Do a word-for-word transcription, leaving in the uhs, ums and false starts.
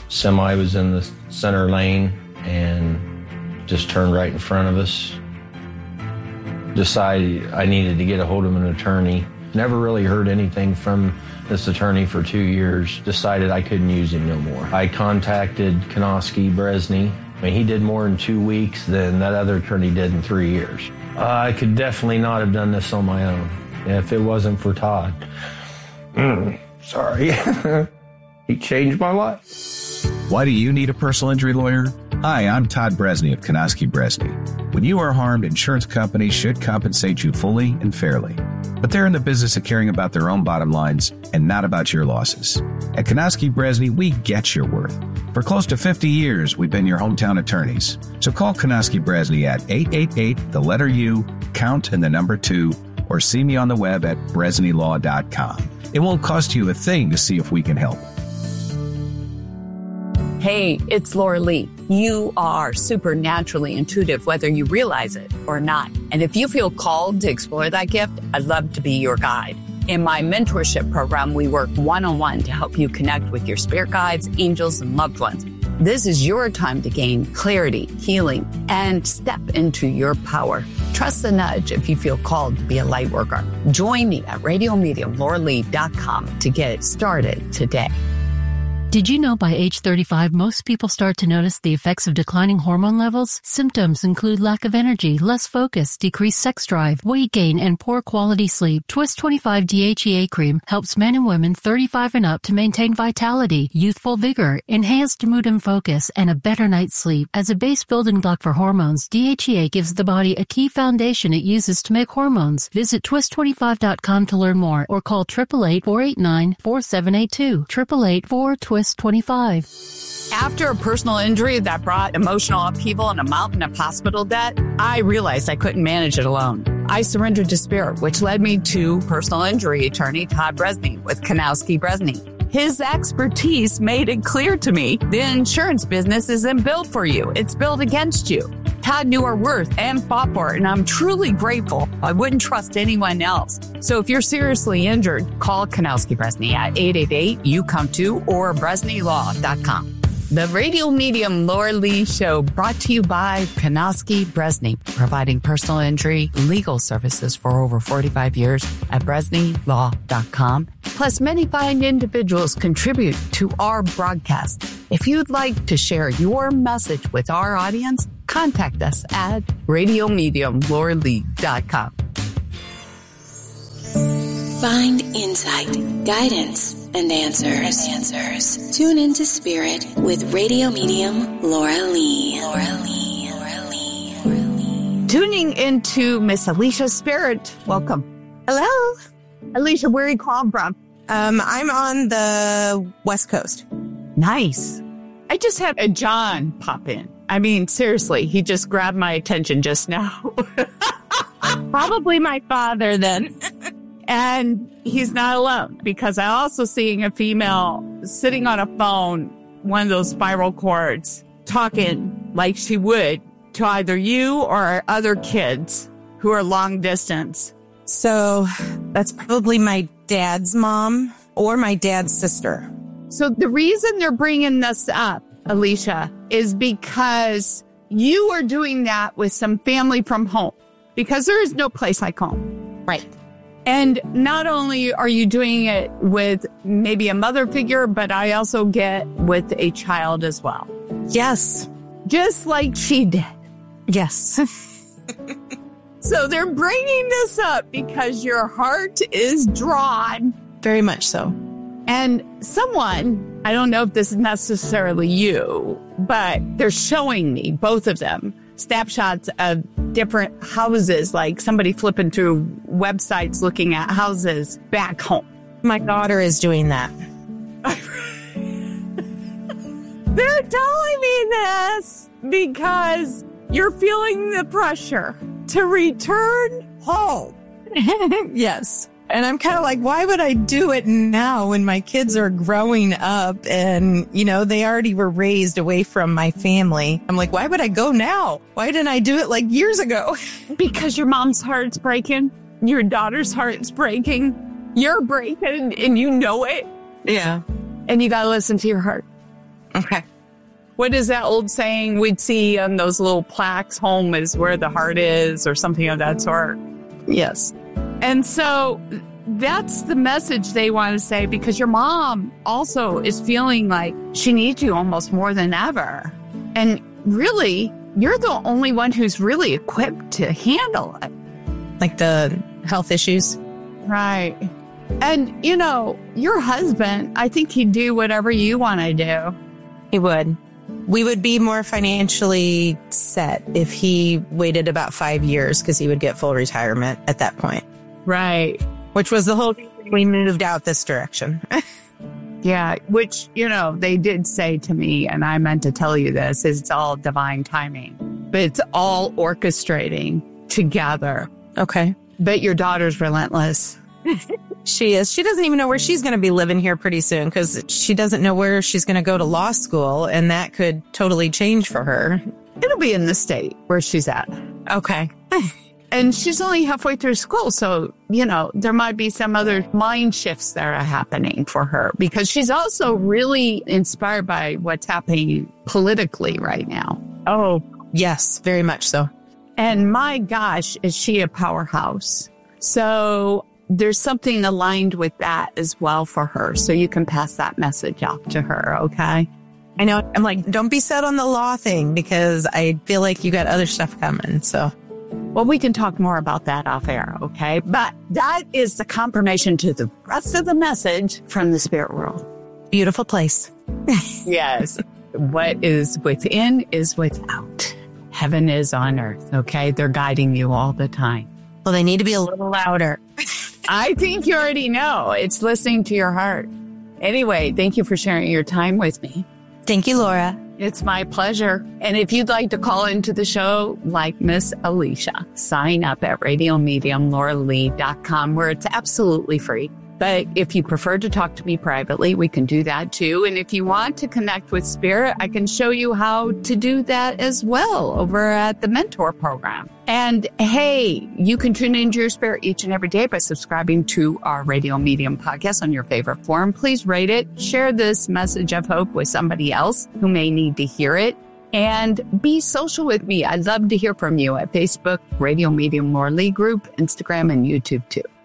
Semi was in the center lane and just turned right in front of us. Decided I needed to get a hold of an attorney. Never really heard anything from this attorney for two years. Decided I couldn't use him no more. I contacted Konoski Bresney. I mean, he did more in two weeks than that other attorney did in three years. Uh, I could definitely not have done this on my own if it wasn't for Todd. Mm, sorry. He changed my life. Why do you need a personal injury lawyer? Hi, I'm Todd Bresney of Konoski Bresney. When you are harmed, insurance companies should compensate you fully and fairly. But they're in the business of caring about their own bottom lines and not about your losses. At Konoski Bresney, we get your worth. For close to fifty years, we've been your hometown attorneys. So call Konoski Bresney at eight eight eight, the letter U, count and the number two, or see me on the web at bresney law dot com. It won't cost you a thing to see if we can help. Hey, it's Laura Lee. You are supernaturally intuitive, whether you realize it or not. And if you feel called to explore that gift, I'd love to be your guide. In my mentorship program, we work one-on-one to help you connect with your spirit guides, angels, and loved ones. This is your time to gain clarity, healing, and step into your power. Trust the nudge if you feel called to be a light worker. Join me at radio medium laura lee dot com to get started today. Did you know by age thirty-five, most people start to notice the effects of declining hormone levels? Symptoms include lack of energy, less focus, decreased sex drive, weight gain, and poor quality sleep. Twist twenty-five D H E A cream helps men and women thirty-five and up to maintain vitality, youthful vigor, enhanced mood and focus, and a better night's sleep. As a base building block for hormones, D H E A gives the body a key foundation it uses to make hormones. Visit twist twenty-five dot com to learn more or call eight eight eight, four eight nine, four seven eight two, eight eight eight, four, twist twenty-five. After a personal injury that brought emotional upheaval and a mountain of hospital debt, I realized I couldn't manage it alone. I surrendered to spirit, which led me to personal injury attorney Todd Bresney with Konoski Bresney. His expertise made it clear to me the insurance business isn't built for you. It's built against you. Todd knew our worth and fought for it, and I'm truly grateful. I wouldn't trust anyone else. So if you're seriously injured, call Konoski Bresney at eight eight eight, you come to or bresney law dot com. The radio medium Laura Lee Show brought to you by Konoski Bresney, providing personal injury legal services for over forty-five years at bresney law dot com. Plus, many fine individuals contribute to our broadcast. If you'd like to share your message with our audience, contact us at radio medium laura lee dot com. Find insight, guidance, and answers. answers. Tune into Spirit with radio medium Laura Lee. Laura Lee. Laura Lee. Laura Lee. Tuning into Miss Alicia Spirit. Welcome. Hello. Alicia, where are you calling from? Um, I'm on the West Coast. Nice. I just had a John pop in. I mean, seriously, he just grabbed my attention just now. Probably my father then. And he's not alone, because I'm also seeing a female sitting on a phone, one of those spiral cords, talking like she would to either you or other kids who are long distance. So that's probably my dad's mom or my dad's sister. So the reason they're bringing this up, Alicia, is because you are doing that with some family from home, because there is no place like home. Right. And not only are you doing it with maybe a mother figure, but I also get with a child as well. Yes. Just like she did. Yes. So they're bringing this up because your heart is drawn. Very much so. And someone, I don't know if this is necessarily you, but they're showing me, both of them, snapshots of different houses, like somebody flipping through websites looking at houses back home. My daughter is doing that. They're telling me this because you're feeling the pressure to return home. Yes. And I'm kind of like, why would I do it now when my kids are growing up and, you know, they already were raised away from my family? I'm like, why would I go now? Why didn't I do it like years ago? Because your mom's heart's breaking. Your daughter's heart's breaking. You're breaking and you know it. Yeah. And you got to listen to your heart. Okay. What is that old saying we'd see on those little plaques? Home is where the heart is, or something of that sort. Yes. And so that's the message they want to say, because your mom also is feeling like she needs you almost more than ever. And really, you're the only one who's really equipped to handle it. Like the health issues? Right. And, you know, your husband, I think he'd do whatever you want to do. He would. We would be more financially set if he waited about five years because he would get full retirement at that point. Right. Which was the whole reason we moved out this direction. Yeah, which, you know, they did say to me, and I meant to tell you this, is it's all divine timing. But it's all orchestrating together. Okay. But your daughter's relentless. She is. She doesn't even know where she's going to be living here pretty soon because she doesn't know where she's going to go to law school, and that could totally change for her. It'll be in the state where she's at. Okay. And she's only halfway through school, so, you know, there might be some other mind shifts that are happening for her, because she's also really inspired by what's happening politically right now. Oh, yes, very much so. And my gosh, is she a powerhouse. So there's something aligned with that as well for her. So you can pass that message off to her, okay? I know. I'm like, don't be set on the law thing because I feel like you got other stuff coming, so... Well, we can talk more about that off air, okay? But that is the confirmation to the rest of the message from the spirit world. Beautiful place. Yes. What is within is without. Heaven is on earth, okay? They're guiding you all the time. Well, they need to be a little louder. I think you already know. It's listening to your heart. Anyway, thank you for sharing your time with me. Thank you, Laura. It's my pleasure. And if you'd like to call into the show like Miss Alicia, sign up at radio medium laura lee dot com, where it's absolutely free. But if you prefer to talk to me privately, we can do that too. And if you want to connect with Spirit, I can show you how to do that as well over at the Mentor Program. And hey, you can tune into your spirit each and every day by subscribing to our Radio Medium podcast on your favorite forum. Please rate it. Share this message of hope with somebody else who may need to hear it. And be social with me. I'd love to hear from you at Facebook, Radio Medium Laura Lee Group, Instagram, and YouTube too.